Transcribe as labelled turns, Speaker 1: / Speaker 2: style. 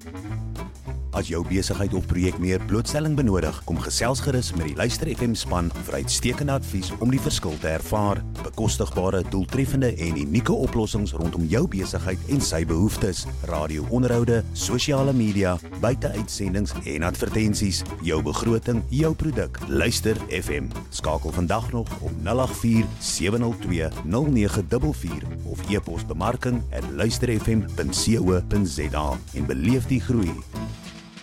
Speaker 1: As jou besigheid of projek meer blootstelling benodig, kom gesels gerus met die Luister FM span vir uitstekende advies om die verskil te ervaar. Bekostigbare, doeltreffende en unieke oplossings rondom jou besigheid en sy behoeftes. Radio-onderhoude, sosiale media, buiteuitsendings en advertensies. Jou begroting, jou produk. Luister FM. Skakel vandag nog op 084-702-0944 of e-pos bemarking@luisterfm.co.za en beleef die groei